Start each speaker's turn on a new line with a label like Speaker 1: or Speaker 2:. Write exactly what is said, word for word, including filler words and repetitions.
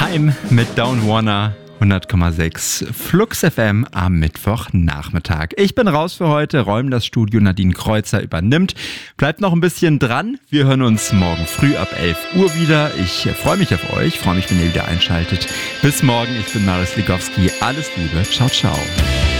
Speaker 1: Heim mit Down Warner. hundert Komma sechs Flux F M am Mittwochnachmittag. Ich bin raus für heute, räume das Studio, Nadine Kreuzer übernimmt. Bleibt noch ein bisschen dran. Wir hören uns morgen früh ab elf Uhr wieder. Ich freue mich auf euch, freue mich, wenn ihr wieder einschaltet. Bis morgen, ich bin Marius Ligowski. Alles Liebe, ciao, ciao.